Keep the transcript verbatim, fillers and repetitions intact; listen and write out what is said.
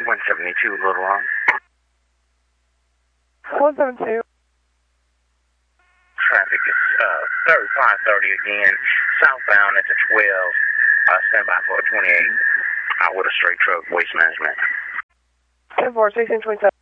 one seventy-two, Little Rock. one seventy-two. Traffic is uh, thirty-five thirty again, southbound at the twelve, uh, stand by for twenty-eight, uh, with a straight truck, Waste Management. ten four, sixteen twenty-seven.